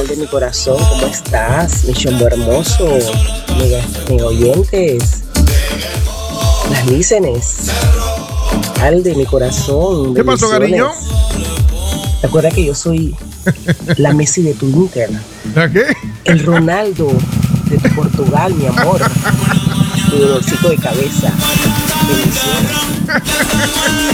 Ronald de mi corazón, ¿cómo estás? Mi chombo hermoso, mi oyentes, las lícenes, Al de mi corazón. ¿Qué pasó, cariño? Recuerda que yo soy la Messi de tu Inter. ¿La qué? El Ronaldo de tu Portugal, mi amor. Tu dolorcito de cabeza. Bendiciones.